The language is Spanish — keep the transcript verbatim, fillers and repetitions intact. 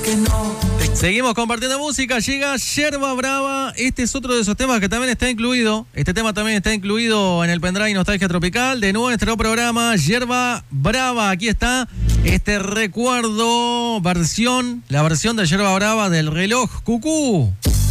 que no. Seguimos compartiendo música, llega Yerba Brava. Este es otro de esos temas que también está incluido. Este tema también está incluido en el pendrive Nostalgia Tropical. De nuevo en nuestro programa, Yerba Brava. Aquí está este recuerdo, versión, la versión de Yerba Brava del reloj Cucú.